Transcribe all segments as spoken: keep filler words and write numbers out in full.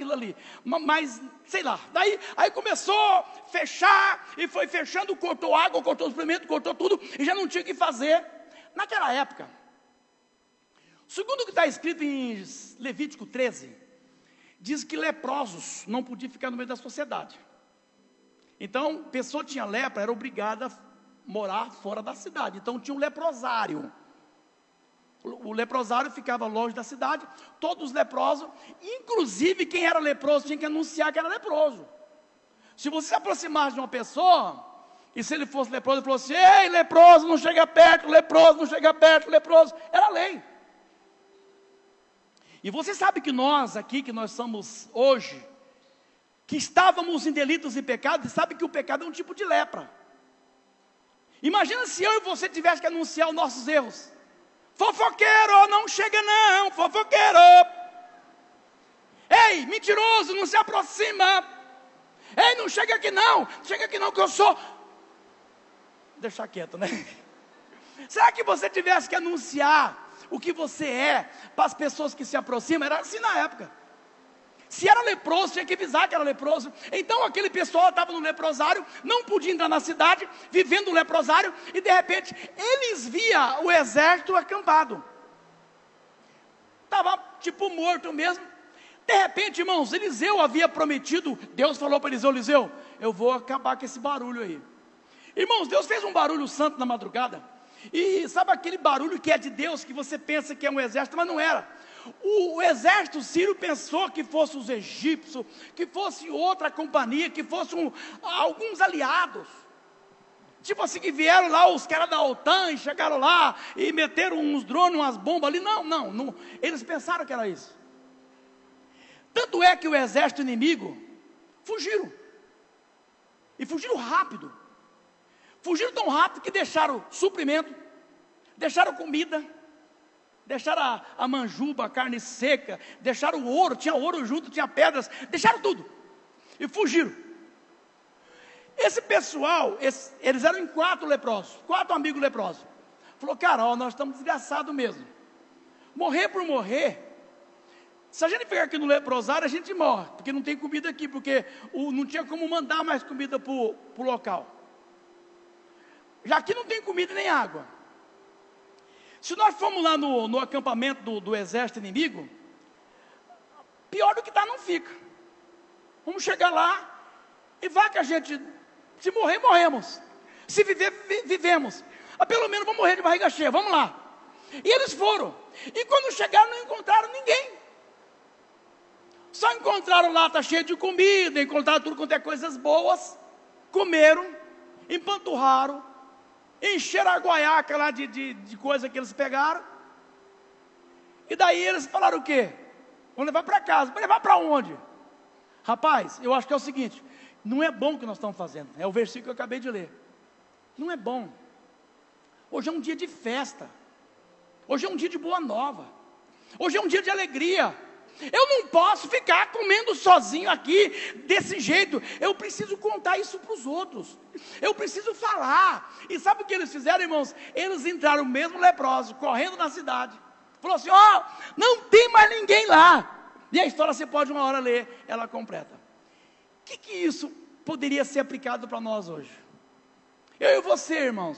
aquilo ali, mas sei lá, daí aí começou a fechar, e foi fechando, cortou água, cortou os suplementos, cortou tudo, e já não tinha o que fazer. Naquela época, segundo o que está escrito em Levítico treze, diz que leprosos não podiam ficar no meio da sociedade. Então, pessoa que tinha lepra era obrigada a morar fora da cidade. Então tinha um leprosário. O leprosário ficava longe da cidade, todos os leprosos, inclusive quem era leproso tinha que anunciar que era leproso. Se você se aproximasse de uma pessoa, e se ele fosse leproso, ele falou assim: ei, leproso, não chega perto, leproso, não chega perto, leproso. Era lei. E você sabe que nós aqui, que nós somos hoje, que estávamos em delitos e pecados, sabe que o pecado é um tipo de lepra. Imagina se eu e você tivesse que anunciar os nossos erros. Fofoqueiro, não chega não, fofoqueiro. Ei, mentiroso, não se aproxima. Ei, não chega aqui não, chega aqui não que eu sou... Deixa quieto, né? Será que você tivesse que anunciar o que você é para as pessoas que se aproximam? Era assim na época. Se era leproso, tinha que avisar que era leproso. Então aquele pessoal estava no leprosário, não podia entrar na cidade, vivendo o leprosário, e de repente eles viam o exército acampado. Estava tipo morto mesmo. De repente, irmãos, Eliseu havia prometido, Deus falou para Eliseu: Eliseu, eu vou acabar com esse barulho aí. Irmãos, Deus fez um barulho santo na madrugada. E sabe aquele barulho que é de Deus, que você pensa que é um exército, mas não era. O, o exército sírio pensou que fosse os egípcios, que fosse outra companhia, que fossem alguns aliados. Tipo assim, que vieram lá os caras da OTAN e chegaram lá e meteram uns drones, umas bombas ali. Não, não, não. Eles pensaram que era isso. Tanto é que o exército inimigo fugiram. E fugiram rápido. Fugiram tão rápido que deixaram suprimento, deixaram comida, deixaram a, a manjuba, a carne seca, deixaram o ouro, tinha ouro junto, tinha pedras, deixaram tudo. E fugiram. Esse pessoal, esse, eles eram em quatro leprosos, quatro amigos leprosos. Falou: cara, ó, nós estamos desgraçados mesmo. Morrer por morrer. Se a gente ficar aqui no leprosário, a gente morre, porque não tem comida aqui, porque o, não tinha como mandar mais comida para o local. Já aqui não tem comida nem água. Se nós formos lá no, no acampamento do, do exército inimigo, pior do que está não fica. Vamos chegar lá, e vai que a gente, se morrer, morremos. Se viver, vi, vivemos. Mas pelo menos vamos morrer de barriga cheia, vamos lá. E eles foram. E quando chegaram, não encontraram ninguém. Só encontraram lata cheia de comida, encontraram tudo quanto é coisas boas, comeram, empanturraram, encheram a guaiaca lá de, de, de coisa que eles pegaram, e daí eles falaram o quê? Vamos levar para casa. Vamos levar para onde? Rapaz, eu acho que é o seguinte: não é bom o que nós estamos fazendo. É o versículo que eu acabei de ler. Não é bom. Hoje é um dia de festa. Hoje é um dia de boa nova. Hoje é um dia de alegria. Eu não posso ficar comendo sozinho aqui, desse jeito. Eu preciso contar isso para os outros. Eu preciso falar. E sabe o que eles fizeram, irmãos? Eles entraram mesmo leprosos, correndo na cidade. Falou assim: ó, oh, não tem mais ninguém lá. E a história você pode uma hora ler, ela completa. O que que isso poderia ser aplicado para nós hoje? Eu e você, irmãos.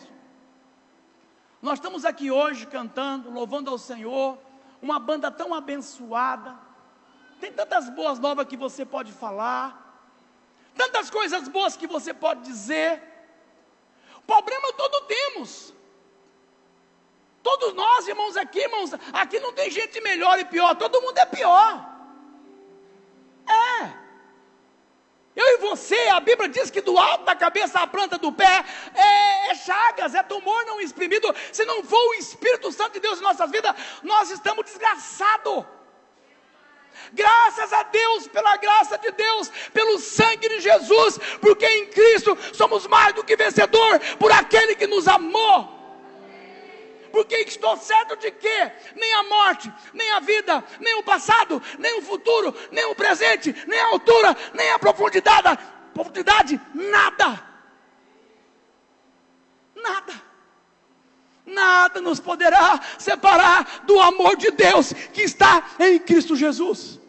Nós estamos aqui hoje cantando, louvando ao Senhor. Uma banda tão abençoada. Tem tantas boas novas que você pode falar, tantas coisas boas que você pode dizer. Problema todo temos. Todos nós, irmãos, aqui, irmãos, aqui não tem gente melhor e pior, todo mundo é pior. É. Eu e você, a Bíblia diz que do alto da cabeça à planta do pé é, é chagas, é tumor não exprimido. Se não for o Espírito Santo de Deus em nossas vidas, nós estamos desgraçados. Graças a Deus, pela graça de Deus, pelo sangue de Jesus, porque em Cristo somos mais do que vencedor, por aquele que nos amou. Porque estou certo de que nem a morte, nem a vida, nem o passado, nem o futuro, nem o presente, nem a altura, nem a profundidade, profundidade, nada, nada, nada nos poderá separar do amor de Deus que está em Cristo Jesus.